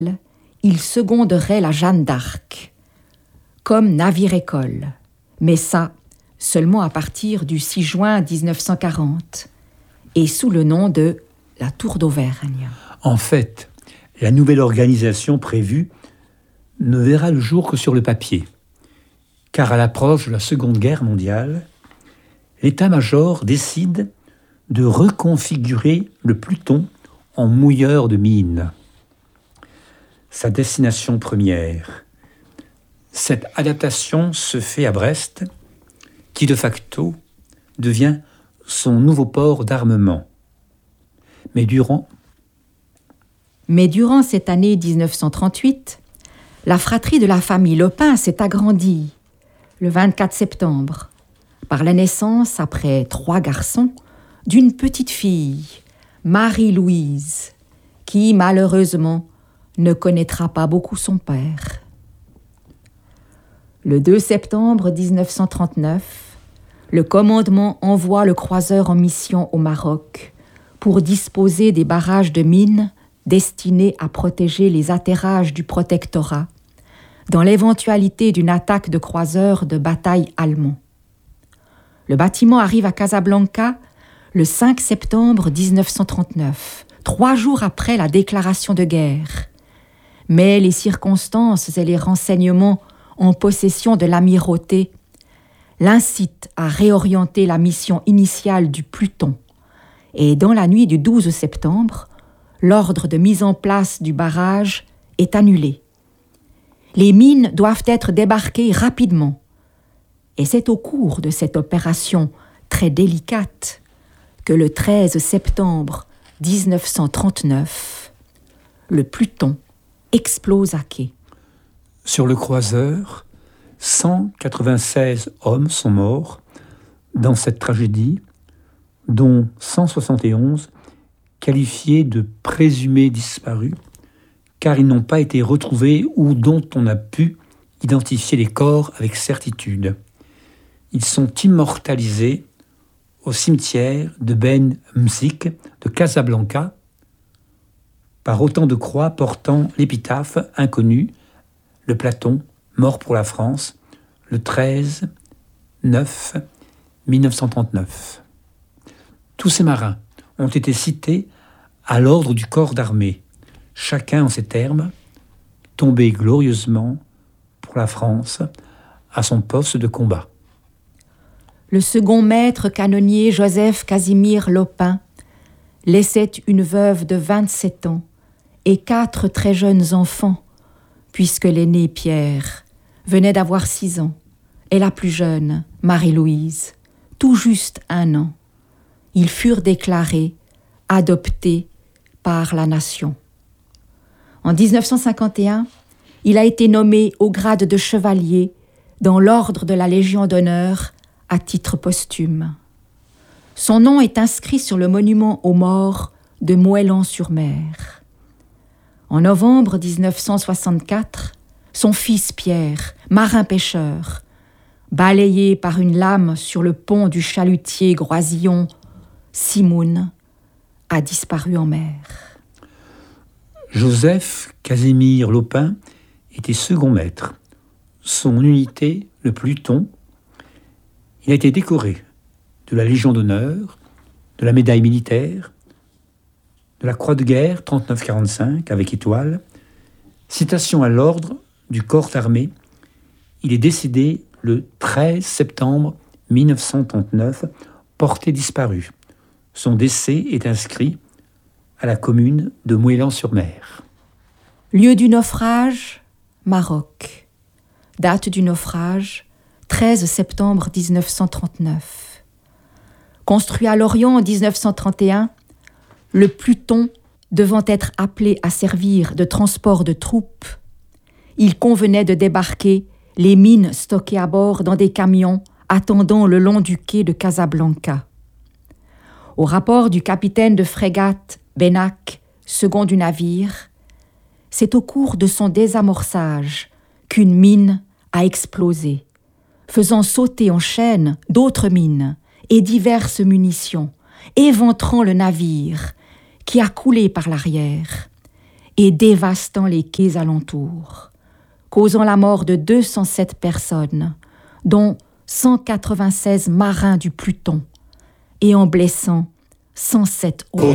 il seconderait la Jeanne d'Arc, comme navire-école, mais ça, seulement à partir du 6 juin 1940, et sous le nom de la Tour d'Auvergne. En fait, la nouvelle organisation prévue ne verra le jour que sur le papier, car à l'approche de la Seconde Guerre mondiale, l'état-major décide de reconfigurer le Pluton en mouilleur de mines. Sa destination première. Cette adaptation se fait à Brest, qui de facto devient son nouveau port d'armement. Mais durant cette année 1938, la fratrie de la famille Lopin s'est agrandie le 24 septembre par la naissance, après 3 garçons, d'une petite fille, Marie-Louise, qui malheureusement ne connaîtra pas beaucoup son père. Le 2 septembre 1939, le commandement envoie le croiseur en mission au Maroc pour disposer des barrages de mines destinés à protéger les atterrages du protectorat dans l'éventualité d'une attaque de croiseurs de bataille allemands. Le bâtiment arrive à Casablanca le 5 septembre 1939, 3 jours après la déclaration de guerre. Mais les circonstances et les renseignements en possession de l'amirauté l'incitent à réorienter la mission initiale du Pluton. Et dans la nuit du 12 septembre, l'ordre de mise en place du barrage est annulé. Les mines doivent être débarquées rapidement. Et c'est au cours de cette opération très délicate que le 13 septembre 1939, le Pluton explose à quai. Sur le croiseur, 196 hommes sont morts dans cette tragédie, dont 171 qualifiés de présumés disparus, car ils n'ont pas été retrouvés ou dont on a pu identifier les corps avec certitude. Ils sont immortalisés au cimetière de Ben Mzik de Casablanca par autant de croix portant l'épitaphe inconnu, le Platon, mort pour la France, le 13/9/1939. Tous ces marins ont été cités à l'ordre du corps d'armée, chacun en ces termes, tombé glorieusement pour la France à son poste de combat. Le second maître canonnier Joseph Casimir Lopin laissait une veuve de 27 ans et 4 très jeunes enfants, puisque l'aîné Pierre venait d'avoir 6 ans, et la plus jeune, Marie-Louise, tout juste 1 an. Ils furent déclarés adoptés par la nation. En 1951, il a été nommé au grade de chevalier dans l'ordre de la Légion d'honneur à titre posthume. Son nom est inscrit sur le monument aux morts de Moëlan-sur-Mer. En novembre 1964, son fils Pierre, marin-pêcheur, balayé par une lame sur le pont du chalutier Groisillon, Simoun, a disparu en mer. Joseph Casimir Lopin était second maître. Son unité, le Pluton, il a été décoré de la Légion d'honneur, de la médaille militaire, de la Croix de guerre 39-45 avec étoile, citation à l'ordre du corps d'armée. Il est décédé le 13 septembre 1939, porté disparu. Son décès est inscrit à la commune de Moëlan-sur-Mer. Lieu du naufrage, Maroc. Date du naufrage, 13 septembre 1939. Construit à Lorient en 1931, le Pluton devant être appelé à servir de transport de troupes, il convenait de débarquer les mines stockées à bord dans des camions attendant le long du quai de Casablanca. Au rapport du capitaine de frégate Benac, second du navire, c'est au cours de son désamorçage qu'une mine a explosé, faisant sauter en chaîne d'autres mines et diverses munitions, éventrant le navire qui a coulé par l'arrière et dévastant les quais alentours, causant la mort de 207 personnes, dont 196 marins du Pluton, et en blessant 107 autres.